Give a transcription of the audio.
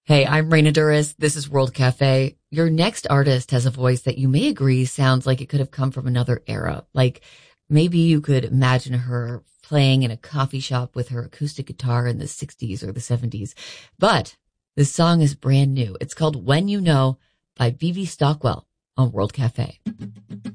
Hey, I'm Raina Duras. This is World Cafe. Your next artist has a voice that you may agree sounds like it could have come from another era. Like maybe you could imagine her playing in a coffee shop with her acoustic guitar in the 60s or the 70s. But this song is brand new. It's called When You Know by Vivi Stockwell on World Cafe.